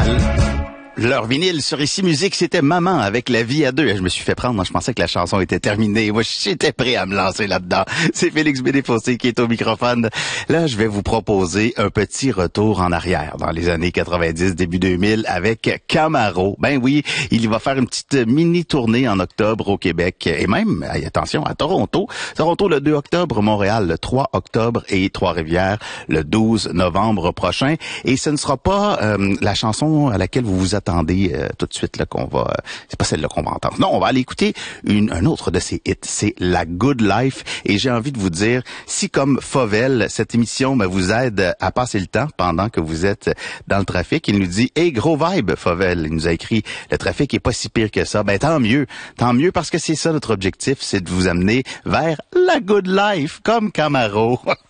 Leur vinyle sur Ici Musique, c'était Maman avec La vie à deux. Je me suis fait prendre, moi je pensais que la chanson était terminée. Moi j'étais prêt à me lancer là-dedans. C'est Félix Bédéfossé qui est au microphone. Là, je vais vous proposer un petit retour en arrière dans les années 90, début 2000 avec Camaro. Ben oui, il va faire une petite mini-tournée en octobre au Québec et même, attention, à Toronto. Toronto le 2 octobre, Montréal le 3 octobre et Trois-Rivières le 12 novembre prochain. Et ce ne sera pas la chanson à laquelle vous vous attendez tout de suite là qu'on va c'est pas celle-là qu'on va entendre. Non, on va aller écouter un autre de ses hits, c'est La Good Life et j'ai envie de vous dire si comme Fauvel, cette émission vous aide à passer le temps pendant que vous êtes dans le trafic, il nous dit "Hey, gros vibe Fauvel", il nous a écrit "Le trafic est pas si pire que ça." Ben tant mieux parce que c'est ça notre objectif, c'est de vous amener vers la good life comme Camaro.